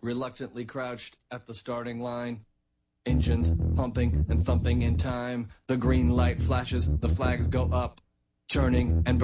reluctantly crouched at the starting line. Engines pumping and thumping in time. The green light flashes, the flags go up, churning and